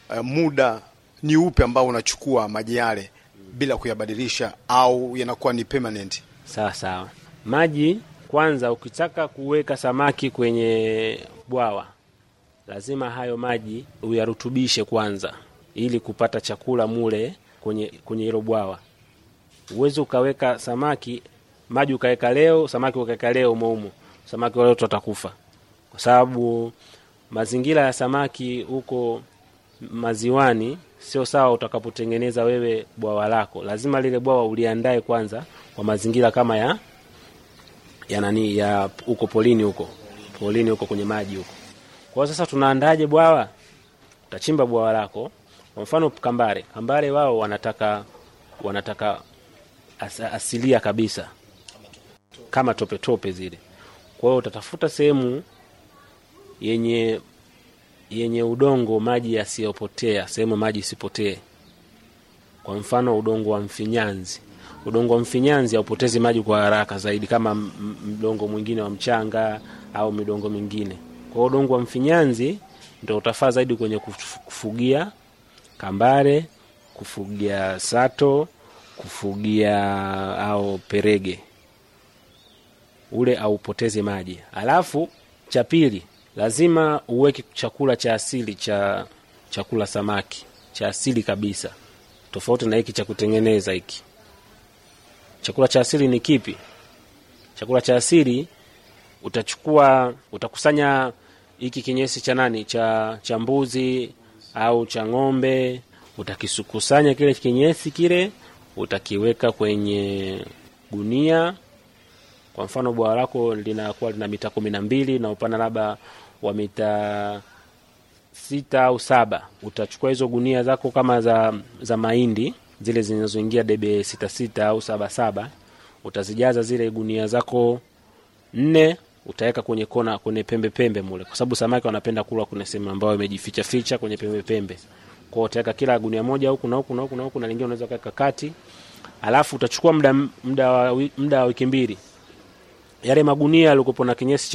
muda ni upi ambao unachukua maji yale bila kuyabadilisha au yanakuwa ni permanent? Sawa. Maji kwanza, ukitaka kuweka samaki kwenye bwawa, lazima hayo maji uyarutubishe kwanza ili kupata chakula mule kwenye hilo bwawa. Uwezo ukaweka samaki maji ukaweka leo, samaki ukaweka leo maumo, samaki wale watakufa. Kwa sababu mazingira ya samaki huko maziwani sio sawa utakapotengeneza wewe bwawa lako. Lazima lile bwawa uliandae kwanza kwa mazingira kama ya huko polini huko kwenye maji huko. Kwa sasa tunaandaje bwawa? Utachimba bwawa lako. Kwa mfano Kambare wao wanataka asilia kabisa, kama tope zile. Kwa hiyo utatafuta sehemu yenye udongo maji yasiyopotea, sehemu maji isipotee. Kwa mfano udongo wa mfinyanzi. Udongo wa mfinyanzi haupotezi maji kwa haraka zaidi kama mdongo mwingine wa mchanga au midongo mingine. Kwa udongo wa mfinyanzi ndio utafaa zaidi kwenye kufugia kambare, kufugia sato, kufugia au perege. Ule haupotezi maji. Alafu cha pili, lazima uweke chakula cha asili cha chakula samaki, cha asili kabisa. Tofauti na hiki cha kutengeneza hiki. Chakula cha asili ni kipi? Chakula cha asili utakusanya hiki kinyesi cha mbuzi au cha ng'ombe, utakisukusanya kile kinyesi kile, utakiweka kwenye gunia. Kwa mfano bwawa lako linakuwa lina mita 12 na upana labda wa mita 6 au 7. Utachukua hizo gunia zako kama za mahindi, zile zinazoingia debe 6 au 7, utazijaza zile gunia zako 4, utaweka kwenye kona, kwenye pembe mule, kwa sababu samaki wanapenda kula kuna sehemu ambayo imejificha kwenye pembe. Kwa hiyo utaweka kila gunia moja huku na huku na lingine unaweza kuweka kati. Alafu utachukua muda wa wiki 2. Yale magunia yalikopo na kinyesi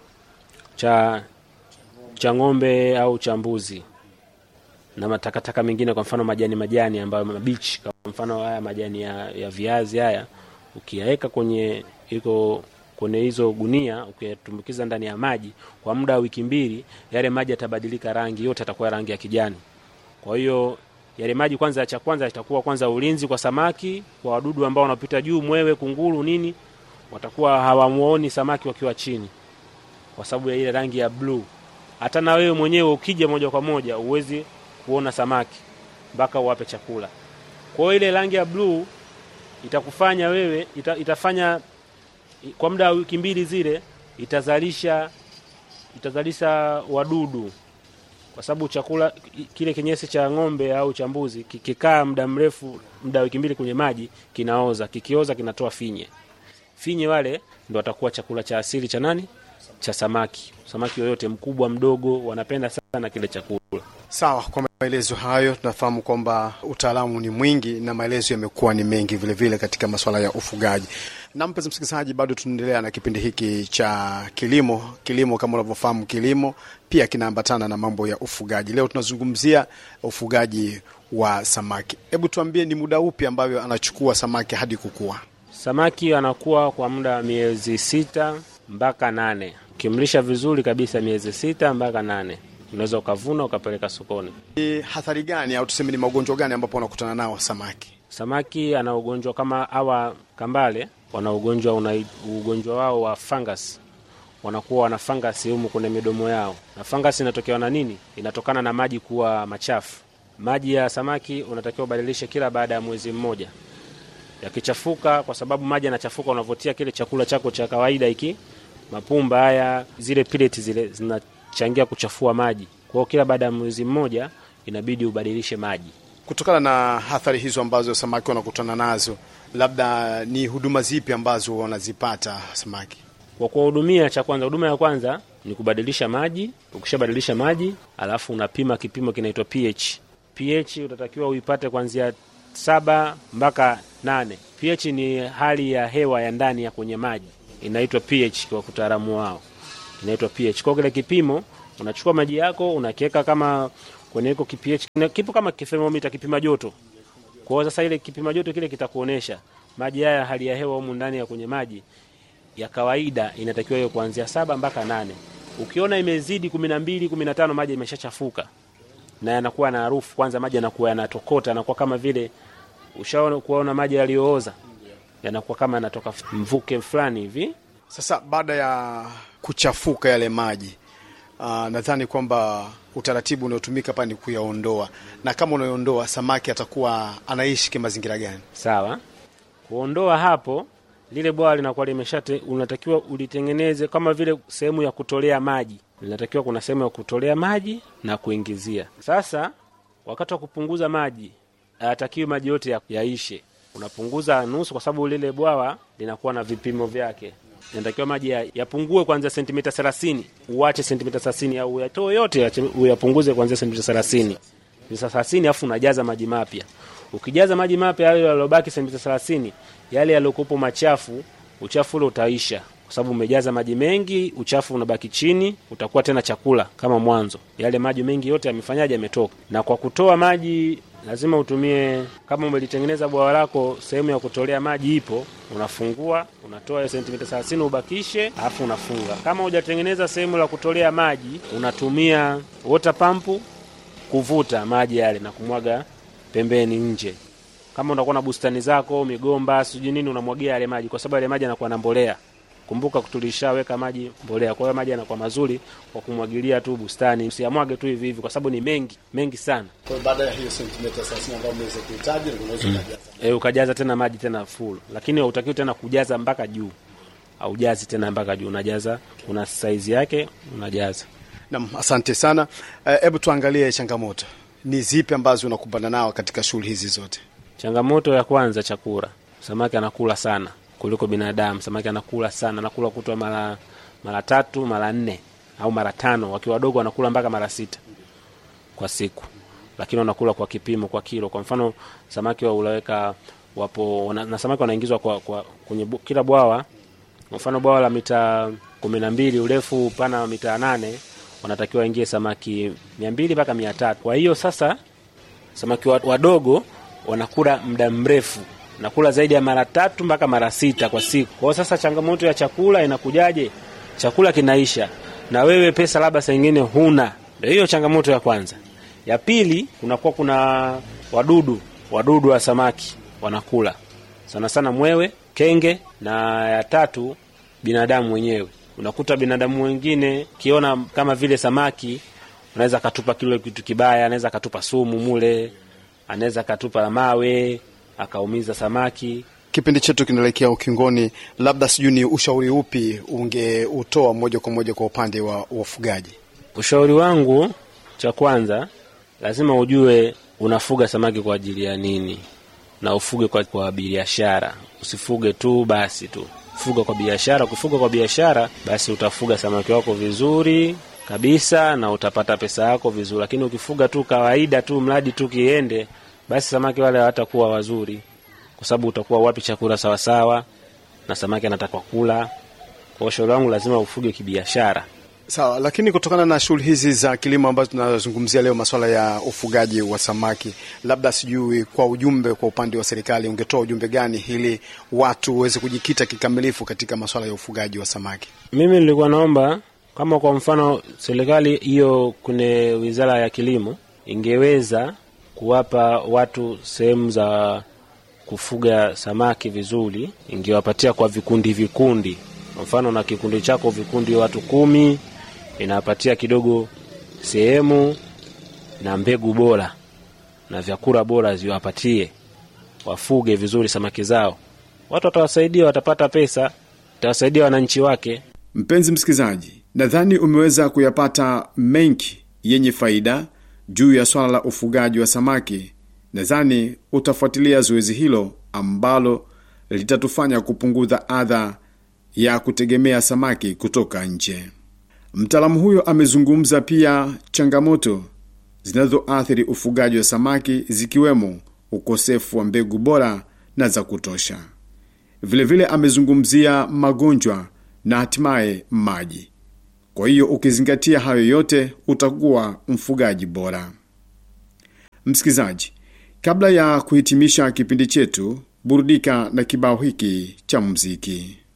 cha ng'ombe au cha mbuzi na matakataka mengine, kwa mfano majani ambayo mabichi, kwa mfano haya majani ya viazi haya, ukiyaweka kwenye hizo gunia, ukiyatumbukiza ndani ya maji kwa muda wa wiki 2, yale maji yatabadilika rangi, yote yatakuwa rangi ya kijani. Kwa hiyo yale maji kwanza itakuwa kwanza ulinzi kwa samaki, kwa wadudu ambao wanapita juu, mwewe, kunguru nini, watakuwa hawamuoni samaki wakiwa chini kwa sababu ya ile rangi ya blue. Hata na wewe mwenyewe ukija moja kwa moja uwezi kuona samaki mpaka uwape chakula. Kwa hiyo ile rangi ya blue itakufanya wewe itafanya kwa muda wa wiki 2 zile itazalisha wadudu, kwa sababu chakula kile kinyesi cha ng'ombe au cha mbuzi kikikaa muda mrefu, muda wa wiki 2 kwenye maji, kinaoza. Kikioza kinatoa finye wale ndio watakuwa chakula cha asili cha samaki. Samaki yoyote mkubwa mdogo wanapenda sana kile chakula. Sawa, kwa maelezo hayo tunafahamu kwamba utaalamu ni mwingi na maelezo yamekuwa ni mengi vile vile katika masuala ya ufugaji. Na mpenzi msikilizaji, bado tunaendelea na kipindi hiki cha kilimo. Kilimo kama unavyofahamu, kilimo pia kinaambatana na mambo ya ufugaji. Leo tunazungumzia ufugaji wa samaki. Hebu tuambie, ni muda upi ambao anachukua samaki hadi kukua? Samaki anakuwa kwa muda wa miezi 6 mpaka 8. Ukimlisha vizuri kabisa miezi 6 mpaka 8, unaweza ukavuna ukapeleka sokoni. Ni hatari gani au tuseme ni magonjwa gani ambapo wanakutana nao samaki? Samaki ana ugonjwa kama hawa kambale, wana ugonjwa wao wa fungus. Wanakuwa wana fungus humu kwenye midomo yao. Na fungus inatokea na nini? Inatokana na maji kuwa machafu. Maji ya samaki unatakiwa ubadilishe kila baada ya mwezi mmoja. Yakichafuka, kwa sababu maji yanachafuka unavotia kile chakula chako cha kawaida hiki, mapumba haya, zile pellets zile zinachangia kuchafua maji. Kwa hiyo kila baada ya mwezi mmoja inabidi ubadilishe maji. Kutokana na athari hizo ambazo samaki wanakutana nazo, labda ni huduma zipi ambazo wanazipata samaki? Kwa kuhudumia, huduma ya kwanza ni kubadilisha maji. Ukishabadilisha maji, alafu unapima kipimo kinaitwa pH. pH utatakiwa uipate kuanzia 7 mpaka 8. pH ni hali ya hewa ya ndani ya kwenye maji. Inaitwa pH kwa kitaalamu wao. Inaitwa pH. Kwa kile kipimo unachukua maji yako unakiweka kama kwenye iko kpH kipo kama thermometer, kipima joto. Kwa hiyo sasa ile kipima joto kile kitakuonesha maji haya, hali ya hewa humu ndani ya kwenye maji ya kawaida inatakiwa hiyo kuanzia 7 mpaka 8. Ukiona imezidi 12, 15 maji imeshachafuka na yanakuwa na harufu. Kwanza maji yanakuwa yanatokota, yanakuwa kama vile ushaona kuona maji yaliyooza, yanakuwa kama yanatoka mvuke fulani hivi. Sasa baada ya kuchafuka yale maji, nadhani kwamba utaratibu unaotumika hapa ni kuyaondoa. Na kama unaondoa, samaki atakuwa anaishi kwa mazingira gani? Sawa. Kuondoa hapo, lile bwawa linakuwa unatakiwa ulitengeneze kama vile sehemu ya kutolea maji. Linatakiwa kuna sehemu ya kutolea maji na kuingizia. Sasa wakati wa kupunguza maji, hayatakiwi maji yote yaishe. Unapunguza nusu, kwa sababu lile bwawa linakuwa na vipimo vyake. Inatakiwa maji yapungue kuanzia sentimita 30, uache sentimita 30, au uyatoe yote uyapunguze kuanzia sentimita 30. Sentimita 30 afu unajaza maji mapya. Ukijaza maji mapya yale yaliyobaki sentimita 30, yale yaliokupo machafu, uchafu ule utaisha. Kwa sababu umejaza maji mengi, uchafu unabaki chini, utakuwa tena chakula kama mwanzo. Yale maji mengi yote yamefanyaje, yametoka. Na kwa kutoa maji lazima utumie, kama umelitengeneza bwawa lako, sehemu ya kutolea maji ipo, unafungua, unatoa sentimita 30 ubakishe, alafu unafunga. Kama hujatengeneza sehemu la kutolea maji, unatumia water pump kuvuta maji yale na kumwaga pembeni nje. Kama unakuwa na bustani zako, migomba, sijui nini, unamwagia yale maji, kwa sababu yale maji yanakuwa na mbolea. Kumbuka tulishaweka maji mbolea, kwa hiyo maji yanakuwa mazuri kwa kumwagilia tu bustani. Usiamwage tu hivi hivi, kwa sababu ni mengi sana. Kwa hiyo baada ya hiyo sentimita 30 ambayo umeweza kuhitaji, unaweza kujaza. Ukajaza tena maji tena full. Lakini hutakiwi tena kujaza mpaka juu. Au jazi tena mpaka juu, unajaza kuna size yake, unajaza. Naam, asante sana. Hebu tuangalie changamoto. Ni zipi ambazo unakumbana nao katika shughuli hizi zote? Changamoto ya kwanza, chakula. Samaki anakula sana kuliko binadamu. Samaki anakula sana, anakula kutwa mara 3, mara 4 au mara 5. Wakiwa wadogo wanakula mpaka mara 6 kwa siku. Lakini wanakula kwa kipimo, kwa kilo. Kwa mfano samaki wa ulaweka wapo na samaki wanaingizwa kwenye kila bwawa. Kwa mfano bwawa la mita 12, urefu upana wa mita 8, wanatakiwa ingie samaki 200 mpaka 300. Kwa hiyo sasa samaki wadogo wanakula muda mrefu, nakula zaidi ya mara 3 mpaka mara 6 kwa siku. Kwa sasa changamoto ya chakula inakujaje? Chakula kinaisha na wewe pesa labda saa nyingine huna. Ndio hiyo changamoto ya kwanza. Ya pili, kuna wadudu wa samaki wanakula. Sana sana mwewe, kenge, na ya tatu binadamu wenyewe. Unakuta binadamu wengine kiona kama vile samaki, anaweza katupa kile kitu kibaya, anaweza katupa sumu mule, anaweza katupa mawe akaumiza samaki. Kipindi chetu kinaelekea ukingoni, labda sijui ni ushauri upi ungeutoa moja kwa moja kwa upande wa wafugaji? Ushauri wangu cha kwanza, lazima ujue unafuga samaki kwa ajili ya nini, na ufuge kwa biashara. Usifuge tu basi tu, fuga kwa biashara. Ukifuga kwa biashara, basi utafuga samaki wako vizuri kabisa na utapata pesa yako vizuri. Lakini ukifuga tu kawaida tu, mradi tu kiende, basi samaki wale hawatakuwa wazuri, kwa sababu utakuwa wapi chakula sawa sawa, na samaki anataka kula. Kwa ushauri wangu, lazima ufuge kibiashara. Sawa, lakini kutokana na shughuli hizi za kilimo ambazo tunazungumzia leo, masuala ya ufugaji wa samaki, labda sijui kwa ujumbe kwa upande wa serikali ungetoa ujumbe gani ili watu waweze kujikita kikamilifu katika masuala ya ufugaji wa samaki? Mimi nilikuwa naomba kama kwa mfano serikali hiyo kwenye Wizara ya Kilimo ingeweza kuwapa watu sehemu za kufuga samaki vizuri, ingewapatia kwa vikundi. Kwa mfano na kikundi chako vikundi watu 10, inapatia kidogo sehemu na mbegu bora na vyakula bora ziwapatie, wafuge vizuri samaki zao. Watu watawasaidia, watapata pesa, watawasaidia wananchi wake. Mpenzi msikizaji, nadhani umeweza kuyapata mengi yenye faida juu ya swala la ufugaji wa samaki. Nadhani utafuatilia zoezi hilo ambalo litatufanya kupunguza adha ya kutegemea samaki kutoka nje. Mtaalamu huyo amezungumza pia changamoto zinazoathiri ufugaji wa samaki, zikiwemo ukosefu wa mbegu bora na za kutosha. Vile amezungumzia magonjwa na hatimaye maji. Kwa hiyo ukizingatia hayo yote, utakuwa mfugaji bora. Msikilizaji, kabla ya kuhitimisha kipindi chetu, burudika na kibao hiki cha muziki.